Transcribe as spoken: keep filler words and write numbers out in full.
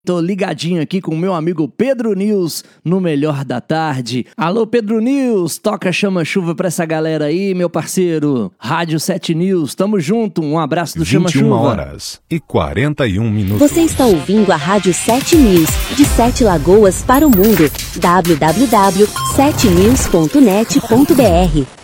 Tô ligadinho aqui com o meu amigo Pedro News no Melhor da Tarde. Alô, Pedro News, toca chama-chuva pra essa galera aí, meu parceiro. Rádio sete News, tamo junto, um abraço do chama-chuva. vinte e uma horas e quarenta e um minutos. Você está ouvindo a Rádio sete News, de Sete Lagoas para o mundo. w w w ponto sete news ponto net ponto b r